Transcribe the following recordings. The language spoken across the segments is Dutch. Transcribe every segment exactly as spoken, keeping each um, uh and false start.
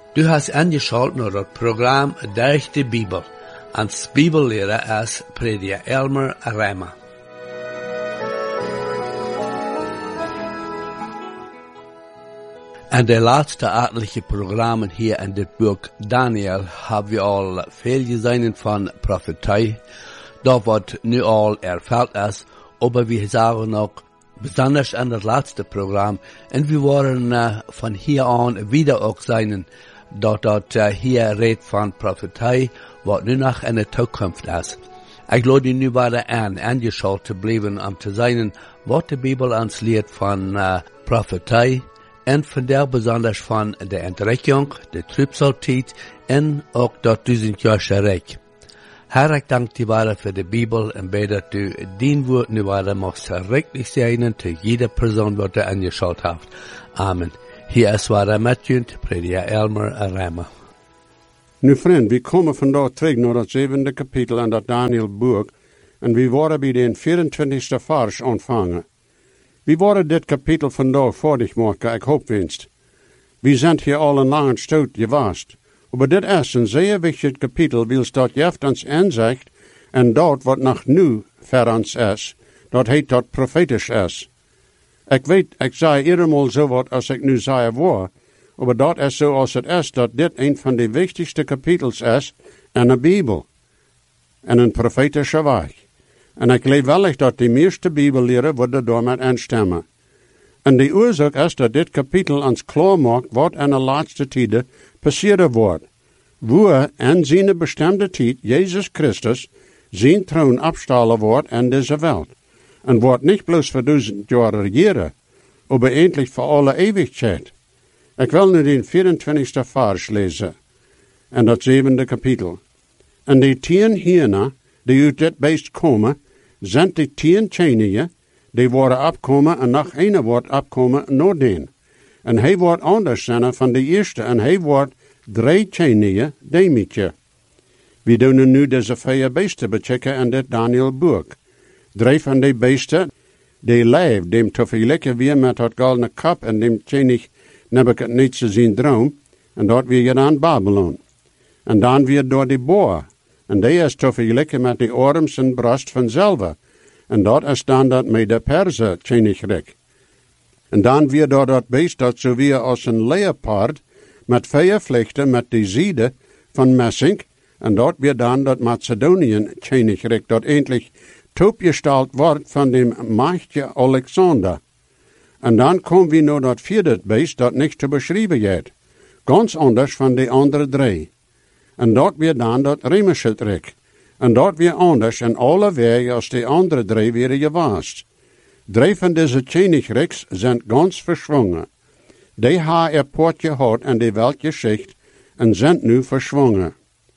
Du hast angeschaut naar het programma Durch de Bibel. Als Bibellehrer is prediker Elmer Rema. En de laatste achtliche programmen hier in dit boek Daniel hebben we al veel gezien van profetie. Dat wat nu al erveld is, maar we zagen ook besonders in het laatste programma. En we waren uh, van hier aan wieder ook zijn dat dat uh, hier redt van profetie, wat nu nog in de toekomst is. Ik lade je nu weer aan, aangeschaut te blijven om te zien wat de Bijbel ons leert van uh, profetie. En vandaar besonders van de entrekking, de trübsaltijd en ook dat duizendjarige rijk. Herr, ik dank je wel voor de Bijbel en bid dat u dien woord nu wel mag richtig zijn te jede persoon wat er angeschaut heeft. Amen. Hier is waar met je, prediker Elmer Rema. Nu vriend, we komen vandaag terug naar het zevende kapitel in dat Daniel-boek en we worden bij de vierentwintigste vers ontvangen. We worden dit kapitel vandaag voordig maken, ik hoop winst. We zijn hier al een lange stoot geweest. Maar dit is een zeer wichtig kapitel, wils dat jeft ons aanzegt en dat wat nog nu voor ons is, dat heet dat profetisch is. Ik weet, ik zei eerder zo wat als ik nu zei waar, maar dat is zoals het is, dat dit een van de wichtigste kapitels is in de Bijbel. En een profetische weg. En ik geloof wel dat de meeste Bibelleren worden daarmee instemmen. En de oorzaak is dat dit kapitel ons klaar maakt wat in de laatste tijden passeren wordt. Waar in zijn bestemde tijd Jezus Christus zijn troon afstalen wordt in deze wereld. En wordt niet bloos voor duizend jaar regeren, maar eindelijk voor alle eeuwigheid. Ik wil nu de vierentwintigste vers lezen. En dat zevende kapitel. En die tien hierna, die uit dit beest komen, zijn die tien tjenige, die worden opkomen en nog een wordt opkomen noordien. En hij wordt anders zijn van de eerste, en hij wordt drie tjenige demietje. We doen nu deze vier beesten bechecken in dit Daniel-boek. Drie van die beesten, die lijf, dem te vergelijken weer met dat goldene kap en dem tjenig Nebuchadnezzar zijn droom, en dat weer gedaan Babylon. En dan weer door die boer. En die is te vergelijken met de arms en borst van zelf. En dat is dan dat met de Perse tjenigrik. En dan weer door dat beest dat zo weer als een leopard, met vier vlechten met die zijde van messing. En dat weer dan dat Macedoniën tjenigrik, dat eindelijk toepgesteld wordt van de machtje Alexander. En dan komen we naar dat vierde beest dat niet te beschrijven is. Ganz anders van de andere drie. En dat weer dan dat Remeschetrik. En dat weer anders in alle wegen als de andere drie weer geweest. Drie van deze tjenigriks zijn ganz verschwongen. Die hebben er poort gehad in de weltgeschicht en zijn nu verschwongen.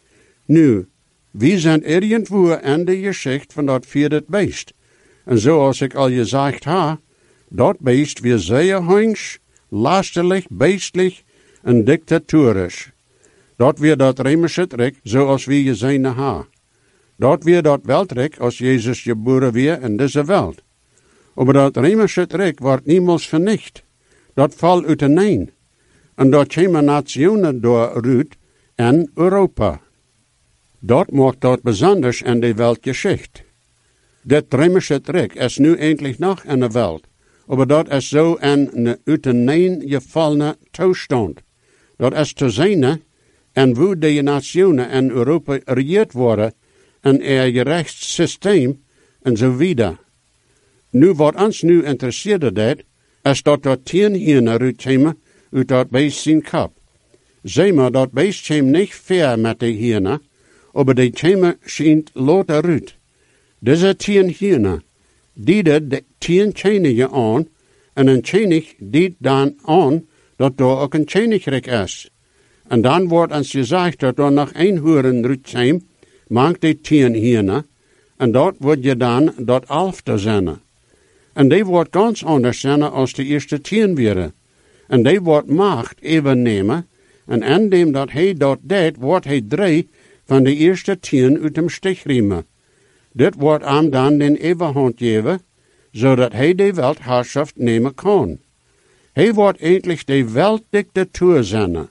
Nu, wie zijn irgendwo in de geschicht van dat vierde beest. En zoals ik al gezegd heb, dat beest weer zeer hengsch, lastelijk, beestelijk en dictatorisch. Dat weer dat Remeschetrik, zoals we gezien hebben. Dat weer dat Weltrik, als Jezus geboren weer in deze wereld. Maar dat Remeschetrik wordt niemals vernicht. Dat valt uit de nein. En dat komen nationen dooruit in Europa. Dat maakt dat besonders in de wereldgeschichte. Dat Remeschetrik is nu eindelijk nog in de wereld. Maar dat is zo in een uit de nein gevallene toestand. Dat is te zijn en hoe de nationen in Europa regeerd worden en er gerechtssysteem en zo verder. Nu wat ons nu interesseert dat, is dat dat tien hierna uitkomen uit dat beest zijn kap. Zeg maar, dat beest komt niet ver met de hierna, maar die komen schijnt later uit. Deze tien hierna, die de tien tjenige aan, en een tjenig die dan aan, dat er ook een tjenigrik is. En dan wordt ons gezegd dat er nog een hoeren uitkomt, maakt die tien hierna, en dat wordt je dan dat elfde zijn. En die wordt ganz anders zijn als de eerste tien waren. En die wordt macht even nemen, en indem dat hij dat deed, wordt hij drie van de eerste tien uit hem stich riemen. Dit wordt hem dan den eeuwenhand geven, zodat hij de weltherrschaft nemen kan. Hij wordt eindelijk de weltdictatuur zijn.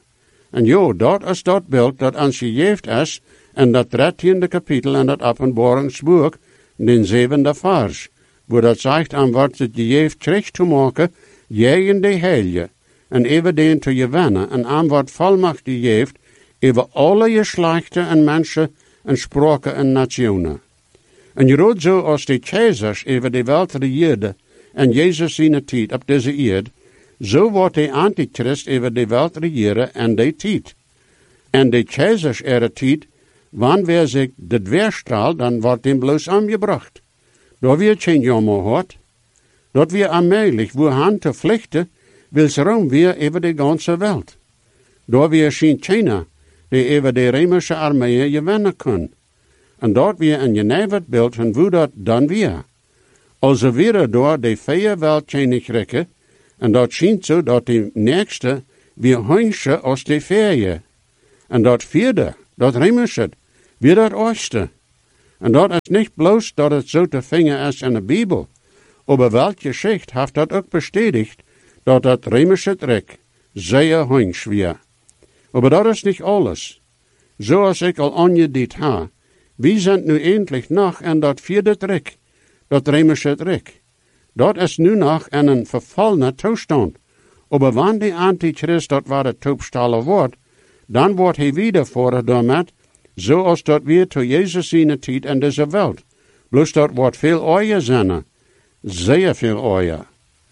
En jo, dat is dat beeld dat ons gegeven is in dat dertiende kapitel in dat Openbaringsboek, den zevende vers, waar dat zegt aan wat het gegeven terug te maken, tegen de heilige, en even den te gewinnen, en aan wat volmacht die geeft, over alle geslachten en mensen en spraken en nationen. En je roept zo als de keizers over de wereld regeerden, en Jezus zijn tijd op deze eerd, zo wordt de antichrist over de wereld regeren en de tijd. En de keizers er tijd, wanneer zich dit weerstraalt, dan wordt hem bloos aangebracht. Daar wird geen jammer hoort. Dat weer allmählich, wo hand te vlichten, wils Rom weer over de ganze wereld. Daar weer geen China, die over de Römische Armee gewinnen kan. En dat weer een geneverd beeld van hoe dat dan weer. Also weer door de vier wereld geen rekken, en dat schijnt zo dat de nächste weer hunsje als de vier. En dat vierde, dat Römische, weer dat ooste. En dat is niet bloos dat het zo te vinden is in de Bijbel. Aber welke geschicht heeft dat ook bestätigt, dat dat Römische Reich zeer hunsch weer. Aber dat is niet alles. Zoals ik al aangeduid heb, wie zijn nu eindelijk nog in dat vierde Reich, dat Römische Reich. Dat is nu nog in een vervallene toestand. Aber wanneer de Antichrist dat waar het toepstalen wordt, dan wordt hij weer voor daarmee, zoals dat weer tot Jezus zijn tijd in deze wereld. Bloos dat wordt veel ooier zijn, zeer veel ooier.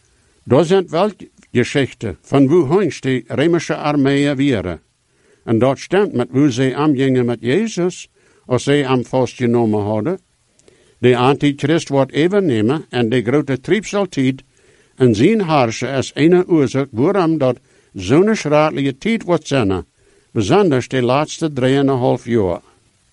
Dat zijn wel geschichten van hoe hunch de Römische Armee waren. En dat stemt met hoe zij omgingen met Jezus, als zij hem vastgenomen hadden. De Antichrist wordt overnemen en de grote triebseltijd en zijn harsje is een oorzaak waarom dat zo'n schradelige tijd wordt zijn, besonders de laatste drieënhalf jaar.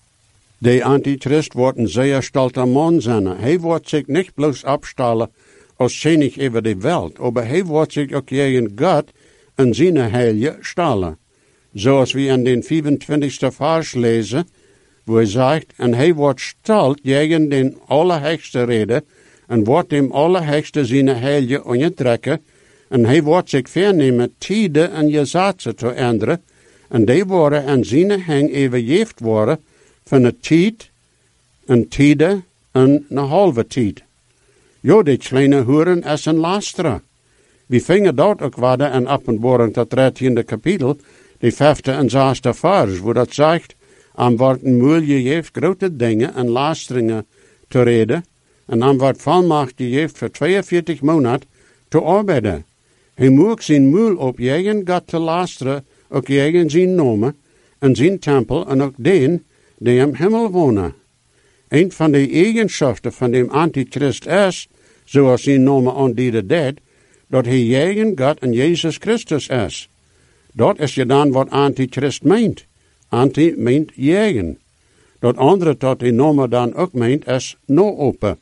De Antichrist wordt een zeer stolte man zijn. Hij wordt zich niet bloos opstellen als König over de wereld, maar hij wordt zich ook tegen God en zijn heilige stellen. Zoals we in den vierentwintigste vers lezen, wo hij zegt, en hij wordt stelt tegen den Allerhöchste reden, en wordt dem Allerhöchste zijn heilige ondertrekken, en hij wordt zich vernemen tijden en gezaten te änderen, en die worden aan zijn hang overgeeft worden, van een tijd, een tijde en een halve tijd. Jo, die kleine hoeren is een lastere. We vingen dat ook worden in Openbaring tot dertiende kapitel, die vijfde en zesde vers, wo dat zegt, aan worden moeilijk geeft grote dingen en lasteringen te reden, en aan wordt volmacht geeft voor tweeënveertig maanden te arbeiden. Hij moet zijn moel op jegen God te lasteren, ook jegen zijn nomen, en zijn tempel, en ook den, die im Himmel wonen. Een van de eigenschappen van de Antichrist is, zoals zijn nomen aandienen deed, dat hij jegen God en Jezus Christus is. Dat is je dan wat Antichrist meent. Anti meent jegen. Dat andere dat die nomen dan ook meent is no open.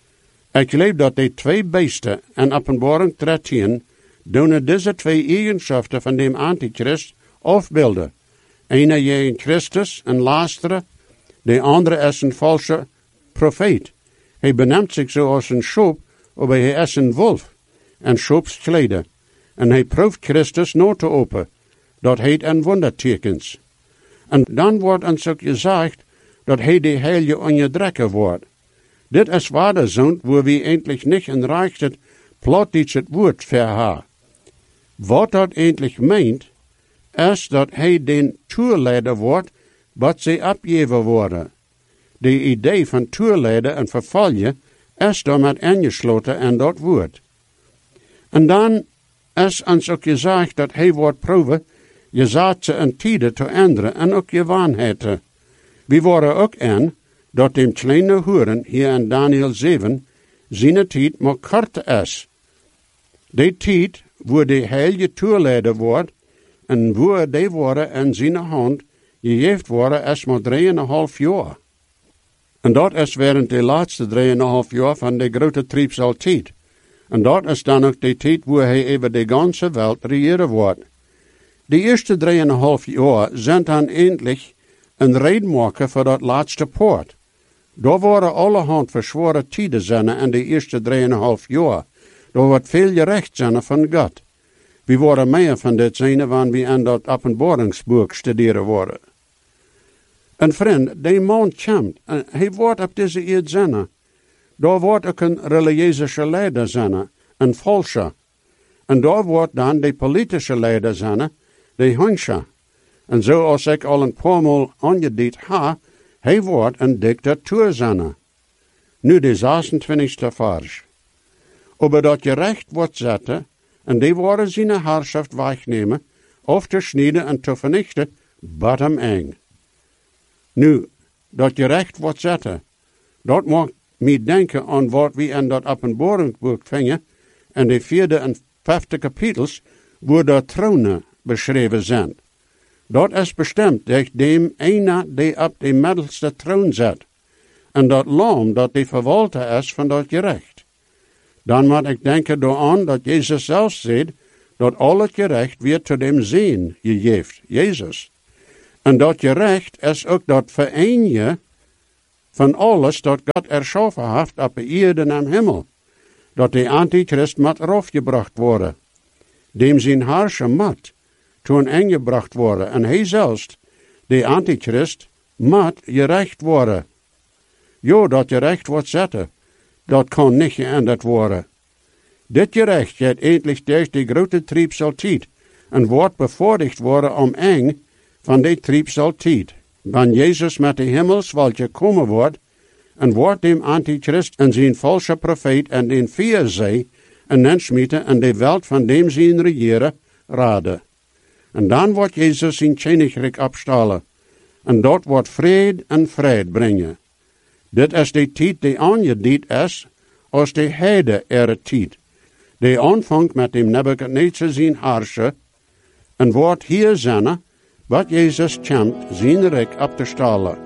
Ik geloof dat die twee beesten in Openbaring dertien doen deze twee eigenschappen van de Antichrist afbeelden. Ene jegen Christus en lastere, de andere is een valse profeet. Hij beneemt zich zoals een schop, maar hij is een wolf en schops kleden. En hij proeft Christus nooit te open. Dat heet een wondertekens. En dan wordt ons ook gezegd dat hij de heilige onderdrukker wordt. Dit is waar de zond, waar we eindelijk niet een reichtet plottig het woord verhaar. Wat dat eindelijk meent, is dat hij den toerleider wordt, wat zij opgeven worden. De idee van toerleider en vervolgen is daarmee ingesloten in dat woord. En dan is ons ook gezegd dat hij wordt proeven, je zaad ze een tijden te änderen en ook je waarheden. We worden ook in dat de kleine hoeren hier in Daniel zeven zijn tijd maar kort is. Die tijd waar de heilige toerleider wordt en waar die worden in zijn hand gegeven worden is maar drieënhalf jaar. En dat is während de laatste drieënhalf jaar van de grote triebseltijd. En dat is dan ook de tijd waar hij over de ganze wereld regeren wordt. De eerste drieënhalf jaar zijn dan eindelijk een redmaker voor dat laatste poort. Daar worden allerhand verzware tijden zijn in de eerste drieënhalf jaar. Daar wordt veel gerecht zijn van God. We worden meer van dit zijn wanneer we aan dat openbaringsboek studeren worden. Een vriend, die man komt, en hij wordt op deze eerd zijn. Daar wordt ook een religieuze leider zijn, een valsche. En daar wordt dan de politische leider zijn, de hansche. En zoals ik al een paar maal aangediend ha, hij wordt een dictatuur zijn. Nu de zesentwintigste vers. Aber dat je recht wordt zetten, en die worden zijn herrschaft wegnemen, of te snijden en te vernichten, bat hem eng. Nu, dat je recht wordt zetten, dat maakt mij denken aan wat we in dat openbaringsboek vingen, en de vierde en vijfde kapitels, waar de tronen beschreven zijn. Dat is bestemd dat dem ene die op de middelste troon zit, en dat lam dat de verwalter is van dat gerecht. Dan moet ik denken daaraan dat Jezus zelf zegt, dat al het gerecht weer te dem zijn gegeven, Jezus. En dat gerecht is ook dat vereenje van alles dat God erschaffen heeft op de aarde en hemel. Dat de antichrist moet afgebracht worden. Dem zijn harsje moet toen ingebracht worden. En hij zelfs, de antichrist, moet gerecht worden. Jo, dat gerecht wordt zetten, dat kan niet geänderd worden. Dit gerecht gaat eindelijk durch de grote triebseltijd en wordt bevorderd worden om eng van de triebseltijd. Wanneer Jezus met de hemelswaltje komen wordt, en wordt dem antichrist en zijn valse profeet en den vier zij en nensmieten en de welt van dem zijn regeren raden. En dan wordt Jezus zijn koninkrijk opstalen. En dat wordt vrede en vrijheid brengen. Dit is de tijd die aangediend is als de heide er tijd. Die aanvangt met dem Nebuchadnezzar zijn harsje en wordt hier zijn wat Jezus komt zijn rijk op te stalen.